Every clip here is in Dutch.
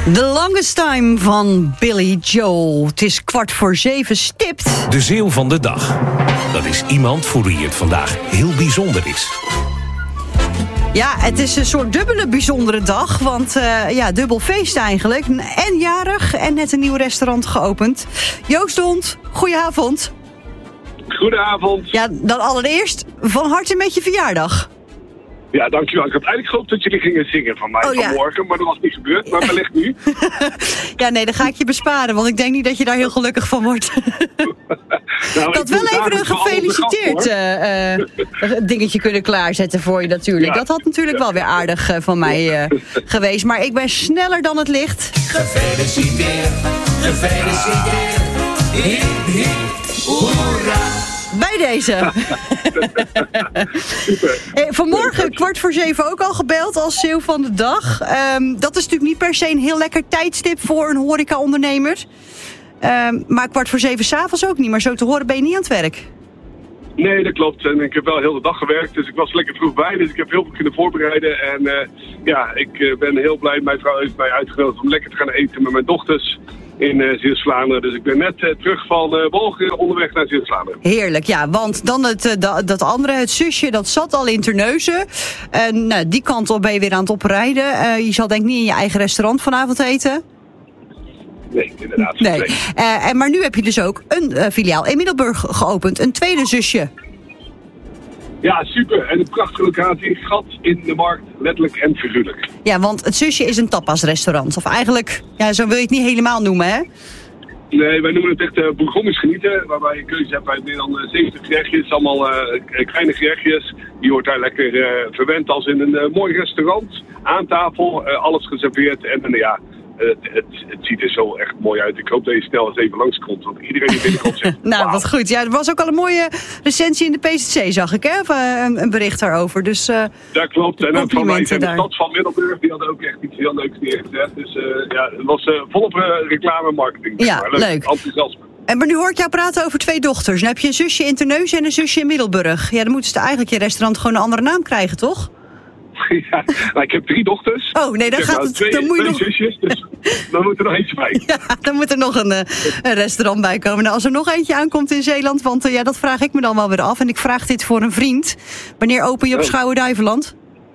The Longest Time van Billy Joel. Het is 6:45 stipt. De Zeeuw van de dag. Dat is iemand voor wie het vandaag heel bijzonder is. Ja, het is een soort dubbele bijzondere dag. Want dubbel feest eigenlijk. En jarig en net een nieuw restaurant geopend. Joost de Hond, goedenavond. Goedenavond. Ja, dan allereerst van harte met je verjaardag. Ja, dankjewel. Ik had eigenlijk gehoopt dat jullie gingen zingen van mij vanmorgen, maar dat was niet gebeurd. Maar wellicht nu. Ja, nee, dan ga ik je besparen, want ik denk niet dat je daar heel gelukkig van wordt. Nou, ik had wel even een gefeliciteerd dingetje kunnen klaarzetten voor je natuurlijk. Ja. Dat had natuurlijk wel weer aardig van mij geweest. Maar ik ben sneller dan het licht. Gefeliciteerd, gefeliciteerd. Hip, hip, hoera. Bij deze. Hey, vanmorgen 6:15 ook al gebeld als Zeeuw van de dag. Dat is natuurlijk niet per se een heel lekker tijdstip voor een horeca-ondernemer. Maar 6:15 s'avonds ook niet. Maar zo te horen ben je niet aan het werk. Nee, dat klopt. En ik heb wel heel de dag gewerkt. Dus ik was lekker vroeg bij. Dus ik heb heel veel kunnen voorbereiden. En ik ben heel blij. Mijn vrouw heeft mij uitgenodigd om lekker te gaan eten met mijn dochters in Zeeuws-Vlaanderen. Dus ik ben net terug van Wolgen onderweg naar Zeeuws-Vlaanderen. Heerlijk, ja. Want dan dat andere, het zusje, dat zat al in Terneuzen. Die kant op ben je weer aan het oprijden. Je zal denk ik niet in je eigen restaurant vanavond eten. Nee, inderdaad. Nee. Maar nu heb je dus ook een filiaal in Middelburg geopend. Een tweede zusje. Ja, super. En een prachtige locatie. Gat in de markt, letterlijk en figuurlijk. Ja, want het zusje is een tapasrestaurant. Of eigenlijk, ja, zo wil je het niet helemaal noemen, hè? Nee, wij noemen het echt Bourgondisch genieten. Waarbij je keuze hebt uit meer dan 70 gerechtjes. Allemaal kleine gerechtjes. Je wordt daar lekker verwend als in een mooi restaurant. Aan tafel, alles geserveerd. En het ziet er zo echt mooi uit. Ik hoop dat je snel eens even langskomt. Want iedereen die binnenkomt zegt... Nou, wat goed. Ja, er was ook al een mooie recensie in de PSC, zag ik, hè? Of, een bericht daarover. Dus, dat klopt. En ook van mij in de daar. stad van Middelburg. Die hadden ook echt iets heel leuks neergezet. Dus het was volop reclame en marketing. Ja, leuk. Enthousiasme. Maar nu hoor ik jou praten over 2 dochters. Dan heb je een zusje in Terneuzen en een zusje in Middelburg. Ja, dan moeten ze eigenlijk je restaurant gewoon een andere naam krijgen, toch? Ja, nou, ik heb 3 dochters. Oh, nee, dan gaat het... Twee zusjes, dus dan moet er nog eentje bij. Ja, dan moet er nog een restaurant bij komen. Nou, als er nog eentje aankomt in Zeeland, want dat vraag ik me dan wel weer af. En ik vraag dit voor een vriend. Wanneer open je op Schouwen-Duiveland?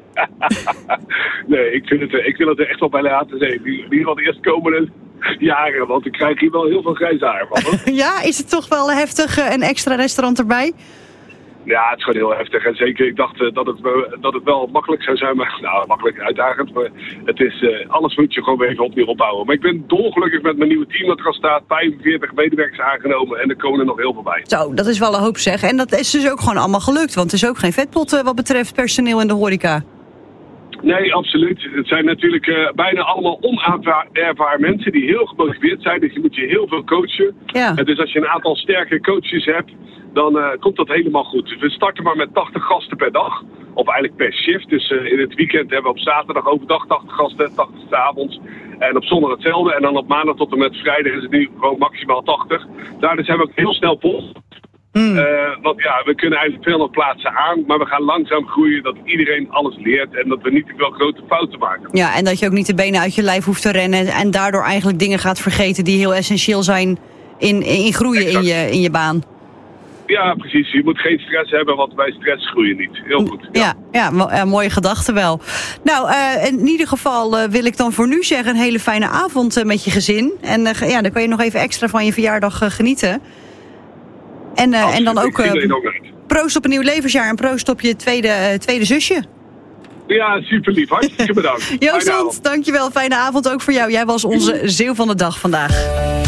Nee, ik wil het er echt wel bij laten zijn. In ieder geval de eerstkomende jaren, want ik krijg hier wel heel veel grijze haar van. Hoor. Ja, is het toch wel heftig, een extra restaurant erbij? Ja, het is gewoon heel heftig. En zeker, ik dacht dat het wel makkelijk zou zijn. Maar makkelijk uitdagend. Maar het is, alles moet je gewoon weer even opnieuw opbouwen. Maar ik ben dolgelukkig met mijn nieuwe team dat er al staat. 45 medewerkers aangenomen en er komen er nog heel veel bij. Zo, dat is wel een hoop zeg. En dat is dus ook gewoon allemaal gelukt. Want het is ook geen vetpot wat betreft personeel in de horeca. Nee, absoluut. Het zijn natuurlijk bijna allemaal onervaren mensen die heel gemotiveerd zijn. Dus je moet je heel veel coachen. Ja. Dus als je een aantal sterke coaches hebt, dan komt dat helemaal goed. Dus we starten maar met 80 gasten per dag. Of eigenlijk per shift. Dus in het weekend hebben we op zaterdag overdag 80 gasten, 80 s'avonds. En op zondag hetzelfde. En dan op maandag tot en met vrijdag is het nu gewoon maximaal 80. Daar zijn we ook heel snel vol. Want we kunnen eigenlijk 200 plaatsen aan, maar we gaan langzaam groeien dat iedereen alles leert en dat we niet te veel grote fouten maken. Ja, en dat je ook niet de benen uit je lijf hoeft te rennen en daardoor eigenlijk dingen gaat vergeten die heel essentieel zijn in groeien in je baan. Ja, precies. Je moet geen stress hebben, want bij stress groeien niet. Heel goed. Ja, mooie gedachte wel. Nou, in ieder geval wil ik dan voor nu zeggen een hele fijne avond met je gezin. En dan kan je nog even extra van je verjaardag genieten. En dan ook proost op een nieuw levensjaar en proost op je tweede zusje. Ja, super lief. Hartstikke bedankt. Joost, dankjewel. Fijne avond ook voor jou. Jij was onze Zeeuw van de dag vandaag.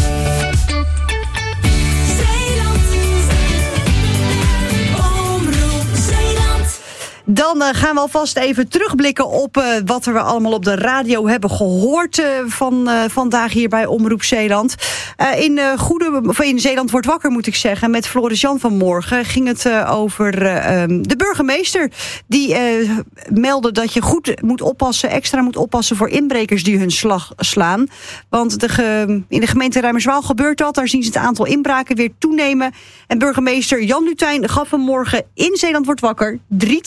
Dan gaan we alvast even terugblikken op wat we allemaal op de radio hebben gehoord vandaag hier bij Omroep Zeeland. In Zeeland wordt wakker, moet ik zeggen, met Floris Jan vanmorgen ging het over de burgemeester. Die meldde dat je goed moet oppassen, extra moet oppassen voor inbrekers die hun slag slaan. Want in de gemeente Ruimerswaal gebeurt dat. Daar zien ze het aantal inbraken weer toenemen. En burgemeester Jan Lutijn gaf vanmorgen in Zeeland wordt wakker 3 tips.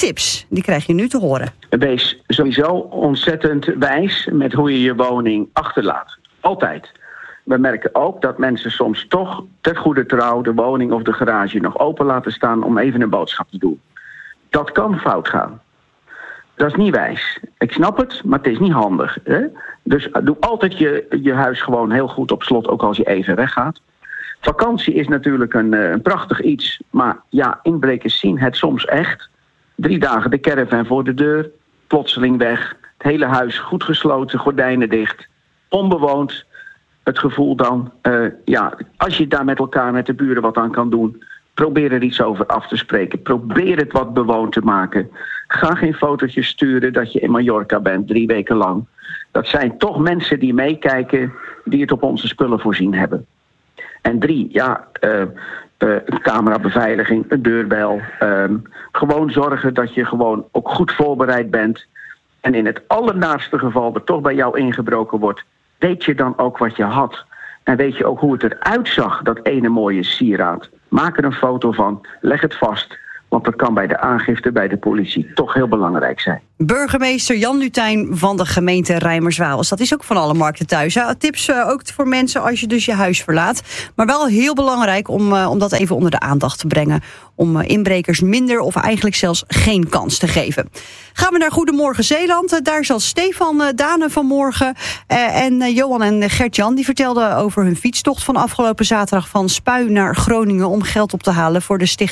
Die krijg je nu te horen. Wees sowieso ontzettend wijs met hoe je je woning achterlaat. Altijd. We merken ook dat mensen soms toch ter goede trouw de woning of de garage nog open laten staan om even een boodschap te doen. Dat kan fout gaan. Dat is niet wijs. Ik snap het, maar het is niet handig. Hè? Dus doe altijd je huis gewoon heel goed op slot, ook als je even weggaat. Vakantie is natuurlijk een prachtig iets, maar ja, inbrekers zien het soms echt. 3 dagen de caravan voor de deur, plotseling weg. Het hele huis goed gesloten, gordijnen dicht, onbewoond. Het gevoel dan, als je daar met elkaar, met de buren wat aan kan doen, probeer er iets over af te spreken. Probeer het wat bewoond te maken. Ga geen fotootjes sturen dat je in Mallorca bent 3 weken lang. Dat zijn toch mensen die meekijken, die het op onze spullen voorzien hebben. En 3, camerabeveiliging, een deurbel. Gewoon zorgen dat je gewoon ook goed voorbereid bent. En in het allernaarste geval er toch bij jou ingebroken wordt, weet je dan ook wat je had. En weet je ook hoe het eruit zag, dat ene mooie sieraad. Maak er een foto van, leg het vast. Want dat kan bij de aangifte bij de politie toch heel belangrijk zijn. Burgemeester Jan Lutijn van de gemeente Rijmerswaalde. Dat is ook van alle markten thuis. Hè? Tips ook voor mensen als je dus je huis verlaat. Maar wel heel belangrijk om dat even onder de aandacht te brengen. Om inbrekers minder of eigenlijk zelfs geen kans te geven. Gaan we naar Goedemorgen Zeeland. Daar zal Stefan Dane vanmorgen. En Johan en Gert-Jan die vertelden over hun fietstocht van afgelopen zaterdag van Spui naar Groningen om geld op te halen voor de stichting